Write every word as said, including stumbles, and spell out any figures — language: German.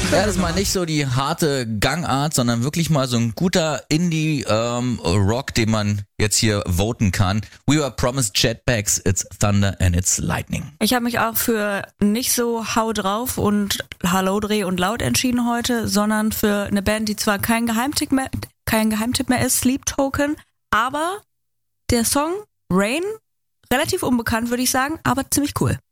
Ja, das ist mal nicht so die harte Gangart, sondern wirklich mal so ein guter Indie-Rock, ähm, den man jetzt hier voten kann. We were promised jetpacks, it's thunder and it's lightning. Ich habe mich auch für nicht so Hau drauf und Hallo, Dreh und Laut entschieden heute, sondern für eine Band, die zwar kein Geheimtipp mehr, kein Geheimtipp mehr ist, Sleep Token, aber der Song Rain, relativ unbekannt würde ich sagen, aber ziemlich cool.